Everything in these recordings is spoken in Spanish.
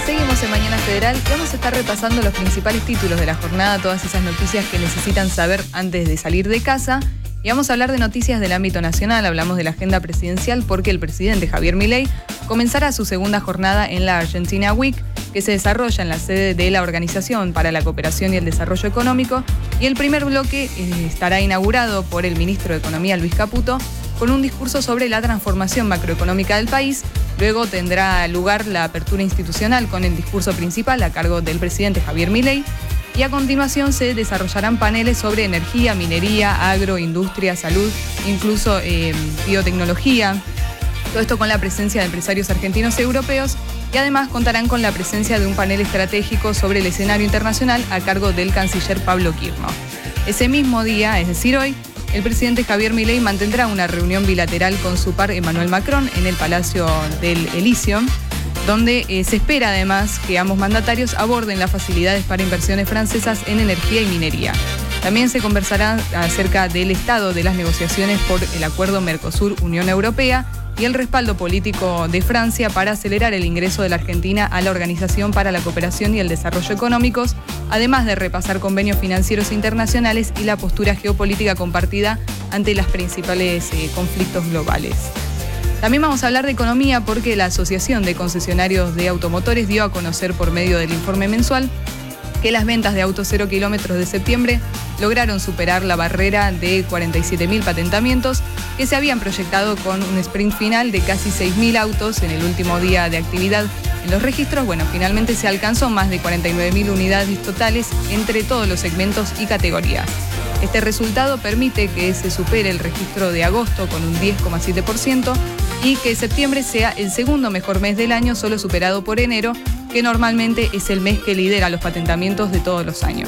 Seguimos en Mañana Federal y vamos a estar repasando los principales títulos de la jornada, todas esas noticias que necesitan saber antes de salir de casa. Y vamos a hablar de noticias del ámbito nacional, hablamos de la agenda presidencial porque el presidente Javier Milei comenzará su segunda jornada en la Argentina Week, que se desarrolla en la sede de la Organización para la Cooperación y el Desarrollo Económico, y el primer bloque estará inaugurado por el ministro de Economía, Luis Caputo, con un discurso sobre la transformación macroeconómica del país. Luego tendrá lugar la apertura institucional con el discurso principal a cargo del presidente Javier Milei, y a continuación se desarrollarán paneles sobre energía, minería, agro, industria, salud, incluso biotecnología. Todo esto con la presencia de empresarios argentinos y europeos, y además contarán con la presencia de un panel estratégico sobre el escenario internacional a cargo del canciller Pablo Kirchner. Ese mismo día, es decir hoy, el presidente Javier Milei mantendrá una reunión bilateral con su par Emmanuel Macron en el Palacio del Elíseo, donde se espera además que ambos mandatarios aborden las facilidades para inversiones francesas en energía y minería. También se conversará acerca del estado de las negociaciones por el acuerdo Mercosur-Unión Europea y el respaldo político de Francia para acelerar el ingreso de la Argentina a la Organización para la Cooperación y el Desarrollo Económicos, además de repasar convenios financieros internacionales y la postura geopolítica compartida ante los principales conflictos globales. También vamos a hablar de economía porque la Asociación de Concesionarios de Automotores dio a conocer por medio del informe mensual que las ventas de autos 0 kilómetros de septiembre lograron superar la barrera de 47.000 patentamientos que se habían proyectado con un sprint final de casi 6.000 autos en el último día de actividad en los registros. Bueno, finalmente se alcanzó más de 49.000 unidades totales entre todos los segmentos y categorías. Este resultado permite que se supere el registro de agosto con un 10,7% y que septiembre sea el segundo mejor mes del año, solo superado por enero, que normalmente es el mes que lidera los patentamientos de todos los años.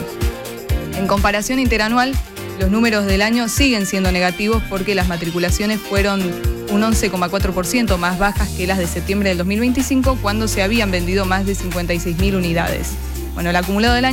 En comparación interanual, los números del año siguen siendo negativos porque las matriculaciones fueron un 11,4% más bajas que las de septiembre del 2025, cuando se habían vendido más de 56.000 unidades. Bueno, el acumulado del año